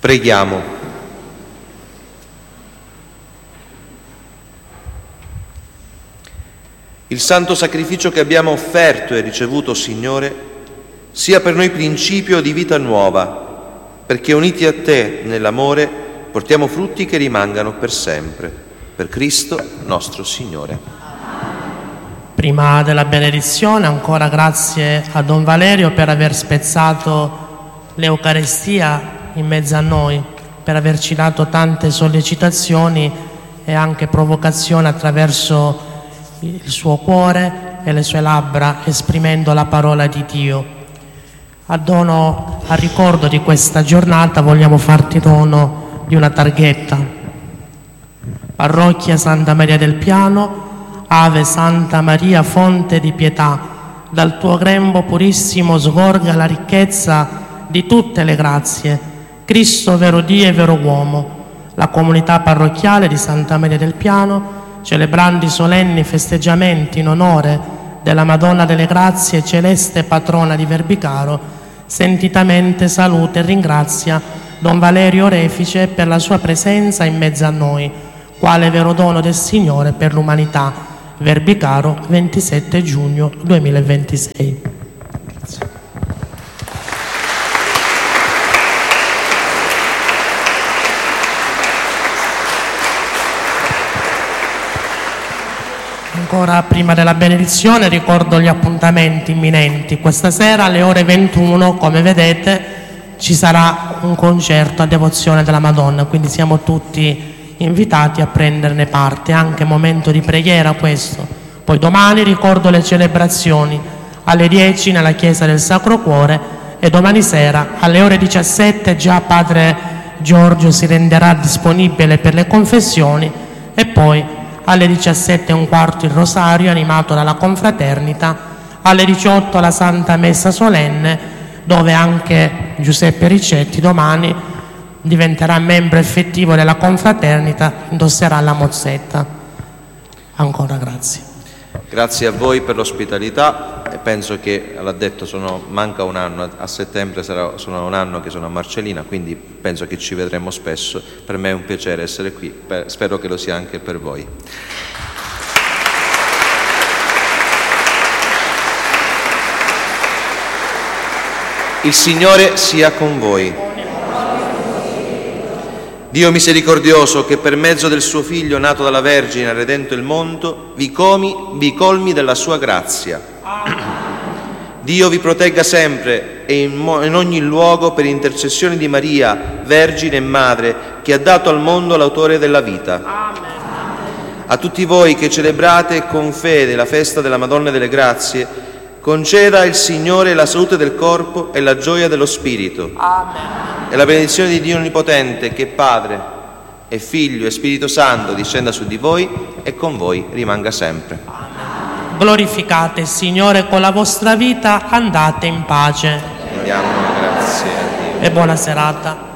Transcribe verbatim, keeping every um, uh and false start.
Preghiamo. Il santo sacrificio che abbiamo offerto e ricevuto, Signore, sia per noi principio di vita nuova, perché uniti a Te nell'amore portiamo frutti che rimangano per sempre. Per Cristo nostro Signore. Prima della benedizione, ancora grazie a Don Valerio per aver spezzato l'Eucaristia in mezzo a noi, per averci dato tante sollecitazioni e anche provocazioni attraverso il suo cuore e le sue labbra, esprimendo la parola di Dio. A dono, a ricordo di questa giornata, vogliamo farti dono di una targhetta. Parrocchia Santa Maria del Piano, Ave Santa Maria, fonte di pietà, dal tuo grembo purissimo sgorga la ricchezza di tutte le grazie. Cristo, vero Dio e vero uomo, la comunità parrocchiale di Santa Maria del Piano, celebrando i solenni festeggiamenti in onore della Madonna delle Grazie, celeste patrona di Verbicaro, sentitamente saluta e ringrazia Don Valerio Orefice per la sua presenza in mezzo a noi, quale vero dono del Signore per l'umanità. Verbicaro, ventisette giugno duemilaventisei. Grazie. Ancora prima della benedizione ricordo gli appuntamenti imminenti. Questa sera alle ore ventuno, come vedete, ci sarà un concerto a devozione della Madonna, quindi siamo tutti invitati a prenderne parte, anche momento di preghiera questo. Poi domani ricordo le celebrazioni alle dieci nella chiesa del Sacro Cuore e domani sera alle ore diciassette già Padre Giorgio si renderà disponibile per le confessioni e poi alle diciassette e un quarto il rosario animato dalla confraternita, alle diciotto la Santa Messa solenne, dove anche Giuseppe Ricetti domani diventerà membro effettivo della confraternita, indosserà la mozzetta. Ancora grazie. Grazie a voi per l'ospitalità e penso che, l'ha detto, sono, manca un anno, a settembre sarà, sono un anno che sono a Marcellina, quindi penso che ci vedremo spesso. Per me è un piacere essere qui, per, spero che lo sia anche per voi. Il Signore sia con voi. Dio misericordioso, che per mezzo del suo Figlio nato dalla Vergine ha redento il mondo, vi, comi, vi colmi della sua grazia. Dio vi protegga sempre e in, mo- in ogni luogo per intercessione di Maria, Vergine e Madre, che ha dato al mondo l'autore della vita. Amen. A tutti voi che celebrate con fede la festa della Madonna delle Grazie, conceda il Signore la salute del corpo e la gioia dello spirito. Amen. E la benedizione di Dio Onnipotente, che Padre e Figlio e Spirito Santo discenda su di voi e con voi rimanga sempre. Amen. Glorificate il Signore con la vostra vita, andate in pace. Rendiamo grazie a Dio. E buona serata.